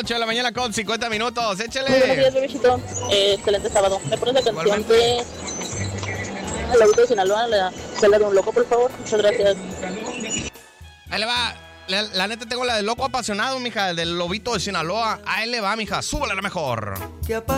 8 de la mañana con 50 minutos. Échale. Muy buenos días, bebecito. Excelente sábado. ¿Me pones la canción de Lobito de Sinaloa, la celda de un loco, por favor? Muchas gracias. Ahí le va. La neta tengo la del loco apasionado, mija, del Lobito de Sinaloa. Ahí le va, mija. Súbale la mejor.